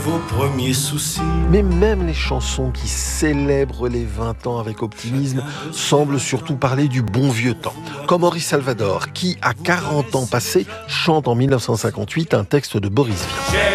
Vos premiers soucis. Mais même les chansons qui célèbrent les 20 ans avec optimisme semblent surtout parler du bon vieux temps. Comme Henri Salvador, qui, à 40 ans passés, chante en 1958 un texte de Boris Vian.